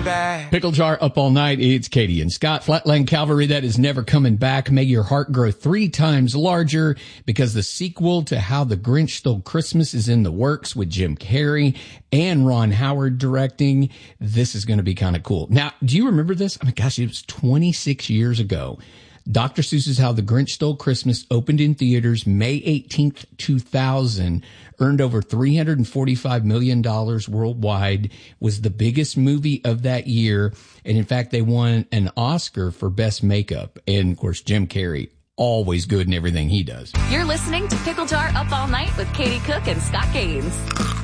back. Pickle Jar up all night. It's Katie and Scott. Flatland Cavalry, that is never coming back. May your heart grow 3 times larger, because the sequel to How the Grinch Stole Christmas is in the works with Jim Carrey and Ron Howard directing. This is going to be kind of cool. Now, do you remember this? I mean, gosh, it was 26 years ago. Dr. Seuss's How the Grinch Stole Christmas opened in theaters May 18th, 2000, earned over $345 million worldwide, was the biggest movie of that year. And in fact, they won an Oscar for Best Makeup. And of course, Jim Carrey, always good in everything he does. You're listening to Pickle Jar Up All Night with Katie Cook and Scott Gaines.